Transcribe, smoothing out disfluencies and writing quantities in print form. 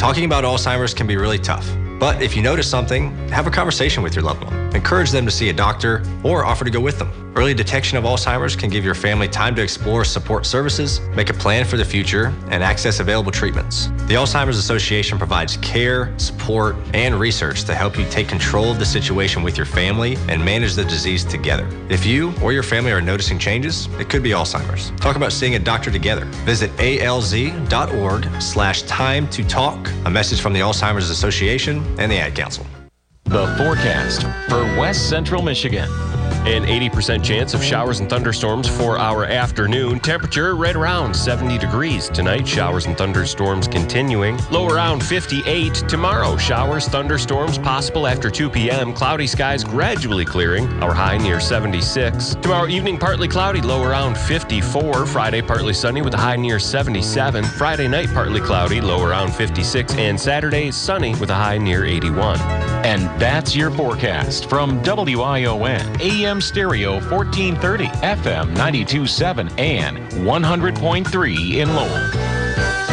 Talking about Alzheimer's can be really tough. But if you notice something, have a conversation with your loved one. Encourage them to see a doctor or offer to go with them. Early detection of Alzheimer's can give your family time to explore support services, make a plan for the future, and access available treatments. The Alzheimer's Association provides care, support, and research to help you take control of the situation with your family and manage the disease together. If you or your family are noticing changes, it could be Alzheimer's. Talk about seeing a doctor together. Visit alz.org/time to talk. A message from the Alzheimer's Association and the Ad Council. The forecast for West Central Michigan. An 80% chance of showers and thunderstorms for our afternoon. Temperature right around 70 degrees. Tonight, showers and thunderstorms continuing. Low around 58. Tomorrow, showers, thunderstorms possible after 2 p.m. Cloudy skies gradually clearing. Our high near 76. Tomorrow evening, partly cloudy. Low around 54. Friday, partly sunny with a high near 77. Friday night, partly cloudy. Low around 56. And Saturday, sunny with a high near 81. And that's your forecast from WION, AM Stereo 1430, FM 92.7, and 100.3 in Lowell.